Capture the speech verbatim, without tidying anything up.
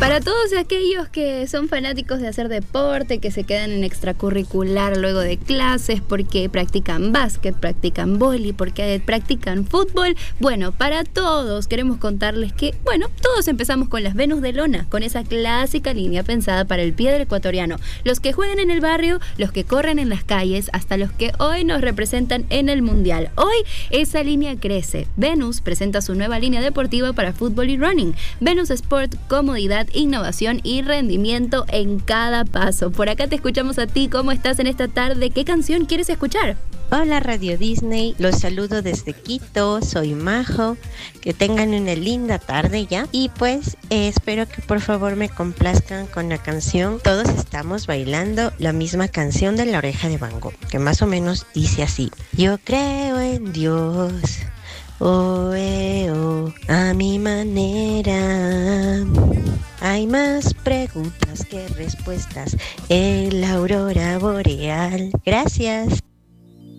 Para todos aquellos que son fanáticos de hacer deporte, que se quedan en extracurricular luego de clases porque practican básquet, practican vóley, porque practican fútbol, bueno, para todos queremos contarles que, bueno, todos empezamos con las Venus de lona, con esa clásica línea pensada para el pie del ecuatoriano. Los que juegan en el barrio, los que corren en las calles, hasta los que hoy nos representan en el Mundial. Hoy esa línea crece. Venus presenta su nueva línea deportiva para fútbol y running. Venus Sport, comodidad, innovación y rendimiento en cada paso. Por acá te escuchamos a ti. ¿Cómo estás en esta tarde? ¿Qué canción quieres escuchar? Hola Radio Disney, los saludo desde Quito, soy Majo, que tengan una linda tarde ya y pues eh, espero que por favor me complazcan con la canción Todos estamos bailando, la misma canción de La Oreja de Van Gogh, que más o menos dice así: yo creo en Dios, oh, eh, oh, a mi manera. Hay más preguntas que respuestas en la aurora boreal. Gracias.